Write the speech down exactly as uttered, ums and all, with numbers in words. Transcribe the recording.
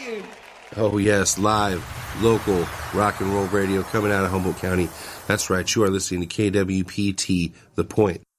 Oh, yes, live, local rock and roll radio coming out of Humboldt County. That's right, you are listening to K W P T, The Point.